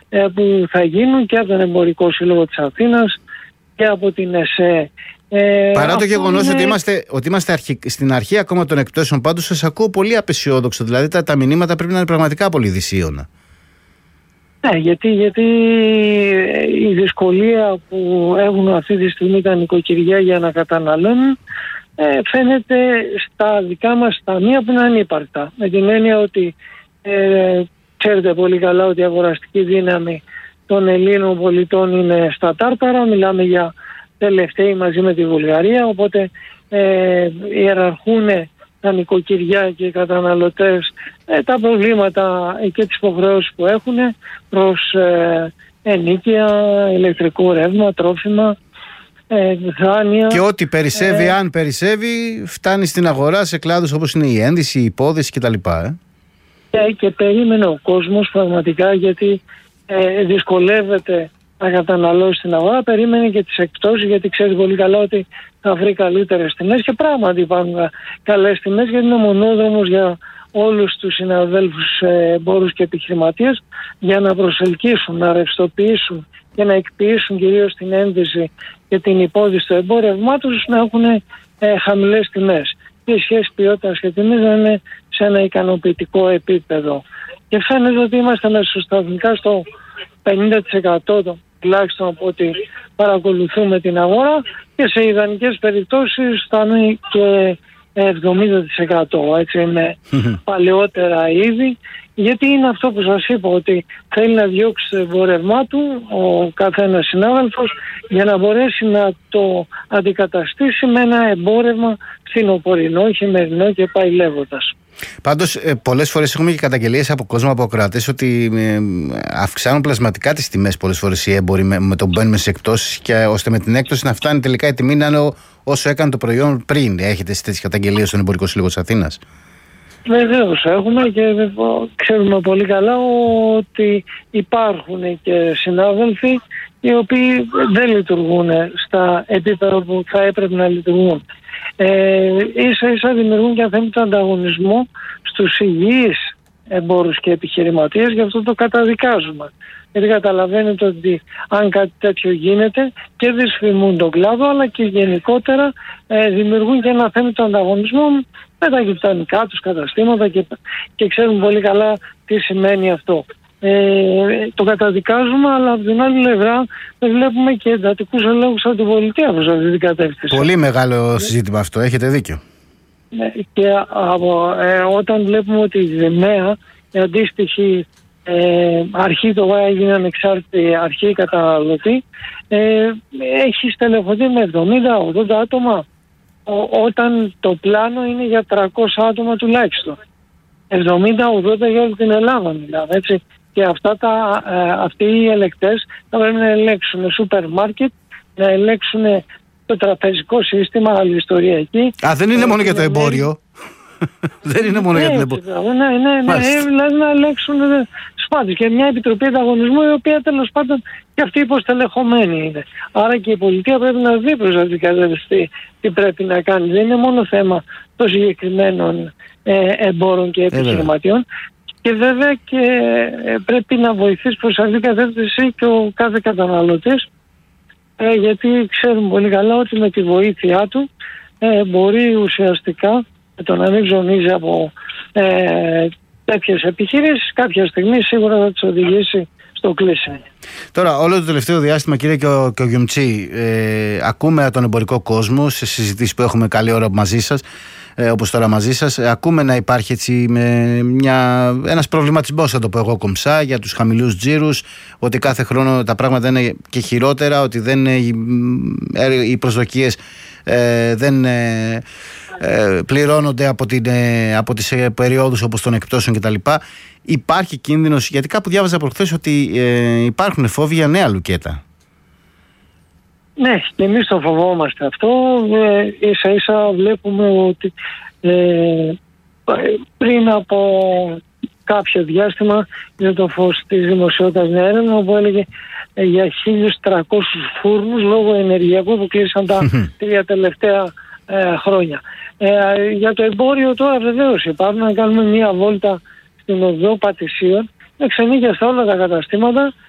που θα γίνουν και από τον Εμπορικό Σύλλογο της Αθήνας και από την ΕΣΕ. Παρά το γεγονός ότι είμαστε στην αρχή ακόμα των εκπτώσεων, πάντως σας ακούω πολύ απεσιόδοξο. Δηλαδή τα μηνύματα πρέπει να είναι πραγματικά πολύ δυσίωνα. Ναι, γιατί η δυσκολία που έχουν αυτή τη στιγμή τα νοικοκυριά για να καταναλώνουν φαίνεται στα δικά μας ταμεία που είναι ανύπαρκτα. Με την έννοια ότι ξέρετε πολύ καλά ότι η αγοραστική δύναμη των Ελλήνων πολιτών είναι στα τάρταρα. Μιλάμε για τελευταίοι μαζί με τη Βουλγαρία, οπότε ιεραρχούν τα νοικοκυριά και οι καταναλωτές τα προβλήματα και τις υποχρεώσεις που έχουν προς ενοίκια, ηλεκτρικό ρεύμα, τρόφιμα, δάνεια. Και ό,τι περισσεύει, αν περισσεύει, φτάνει στην αγορά σε κλάδους όπως είναι η ένδυση, η υπόδηση κτλ. Και περίμενε ο κόσμος πραγματικά, γιατί δυσκολεύεται να καταναλώσει στην αγορά, περίμενε και τις εκπτώσεις, γιατί ξέρει πολύ καλά ότι θα βρει καλύτερες τιμές, και πράγματι υπάρχουν καλές τιμές, γιατί είναι μονόδρομος για όλους τους συναδέλφους εμπόρους και επιχειρηματίες για να προσελκύσουν, να ρευστοποιήσουν και να εκποιήσουν κυρίως την ένδυση και την υπόδηση του εμπόρευμά τους, να έχουν χαμηλές τιμές και η σχέση ποιότητας και τιμής να είναι σε ένα ικανοποιητικό επίπεδο. Και φαίνεται ότι είμαστε μεσοσταθμικά στο 50% τουλάχιστον από ό,τι παρακολουθούμε την αγορά, και σε ιδανικές περιπτώσεις φτάνει και 70%, έτσι, με παλαιότερα είδη, γιατί είναι αυτό που σας είπα, ότι θέλει να διώξει το εμπόρευμά του ο καθένας συνάδελφος για να μπορέσει να το αντικαταστήσει με ένα εμπόρευμα φθινοπορεινό, χειμερινό και πάει λέγοντας. Πάντως, πολλές φορές έχουμε και καταγγελίες από κόσμο, από ακροατές, ότι αυξάνουν πλασματικά τις τιμές πολλές φορές οι έμποροι με το που μπαίνουμε στις εκπτώσεις, και ώστε με την έκπτωση να φτάνει τελικά η τιμή να είναι όσο έκανε το προϊόν πριν. Έχετε τέτοιες καταγγελίες στον Εμπορικό Σύλλογο της Αθήνας? Βεβαίως έχουμε, και ξέρουμε πολύ καλά ότι υπάρχουν και συνάδελφοι οι οποίοι δεν λειτουργούν στα επίπεδα που θα έπρεπε να λειτουργούν. Ίσα ίσα δημιουργούν και αθέμητο ανταγωνισμό στους υγιείς εμπόρους και επιχειρηματίες, γι' αυτό το καταδικάζουμε. Γιατί καταλαβαίνετε ότι αν κάτι τέτοιο γίνεται, και δυσφημούν τον κλάδο, αλλά και γενικότερα δημιουργούν και ένα αθέμητο ανταγωνισμό με τα γειτονικά τους καταστήματα, και ξέρουν πολύ καλά τι σημαίνει αυτό. Το καταδικάζουμε, αλλά από την άλλη πλευρά βλέπουμε και εντατικούς ελέγχους από την πολιτεία προς αυτή την κατεύθυνση. Πολύ μεγάλο συζήτημα αυτό, έχετε δίκιο. Και όταν βλέπουμε ότι η ΔΕΜΕΑ, η αντίστοιχη αρχή, το έγινε ανεξάρτητη αρχή καταναλωτή, έχει στελεχωθεί με 70-80 άτομα, όταν το πλάνο είναι για 300 άτομα τουλάχιστον. 70-80 για όλη την Ελλάδα μιλάμε, έτσι. Και αυτοί οι ελεκτές θα πρέπει να ελέγξουν σούπερ μάρκετ, να ελέγξουν το τραπεζικό σύστημα, άλλη ιστορία εκεί. Δεν είναι μόνο για το εμπόριο. Δεν είναι μόνο για το εμπόριο. Ναι, δηλαδή να ελέγξουν σπάντως. Και μια επιτροπή ανταγωνισμού, η οποία τέλος πάντων και αυτή υποστελεχωμένη είναι. Άρα και η πολιτεία πρέπει να δει προς αυτή την κατεύθυνση τι πρέπει να κάνει. Δεν είναι μόνο θέμα των συγκεκριμένων εμπόρων και επιχειρηματιών. Και βέβαια και πρέπει να βοηθήσει προς αυτή την κατεύθυνση και ο κάθε καταναλωτής, γιατί ξέρουμε πολύ καλά ότι με τη βοήθειά του μπορεί ουσιαστικά, με το να μην ψωνίζει από τέτοιες επιχειρήσεις, κάποια στιγμή σίγουρα θα τις οδηγήσει στο κλείσιμο. Τώρα, όλο το τελευταίο διάστημα, κύριε Κιογιομτζή, ακούμε τον εμπορικό κόσμο σε συζητήσεις που έχουμε καλή ώρα μαζί σας, όπως τώρα μαζί σας, ακούμε να υπάρχει έτσι ένας προβληματισμός, θα το πω εγώ κομψά, για τους χαμηλούς τζίρους, ότι κάθε χρόνο τα πράγματα είναι και χειρότερα, ότι οι προσδοκίες δεν πληρώνονται από τις περιόδους όπως των εκπτώσεων κτλ. Υπάρχει κίνδυνος, γιατί κάπου διάβαζα προχθές ότι υπάρχουν φόβοι για νέα λουκέτα. Ναι, και εμείς το φοβόμαστε αυτό. Ίσα ίσα βλέπουμε ότι πριν από κάποιο διάστημα είναι το φως της δημοσιότητας μια έρευνα που έλεγε για 1.300 φούρνους λόγω ενεργειακού που κλείσαν τα 3 τελευταία χρόνια. Για το εμπόριο τώρα βεβαίως υπάρχουν. Να κάνουμε μια βόλτα στην οδό Πατησίων, με ξενύχια στα όλα τα καταστήματα,